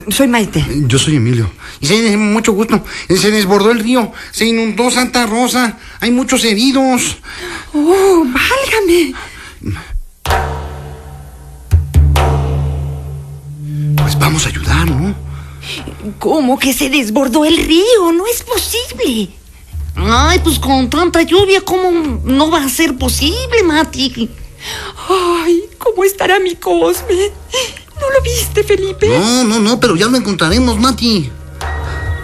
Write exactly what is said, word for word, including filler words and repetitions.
Soy Maite. Yo soy Emilio. Y se, mucho gusto. Se desbordó el río. Se inundó Santa Rosa. Hay muchos heridos. ¡Oh, válgame! Pues vamos a ayudar, ¿no? ¿Cómo que se desbordó el río? No es posible. Ay, pues con tanta lluvia, ¿cómo no va a ser posible, Mati? Ay, ¿cómo estará mi Cosme? ¿No lo viste, Felipe? No, no, no, pero ya lo encontraremos, Mati.